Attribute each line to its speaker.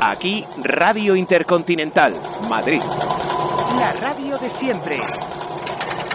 Speaker 1: Aquí Radio Intercontinental, Madrid. La radio de siempre.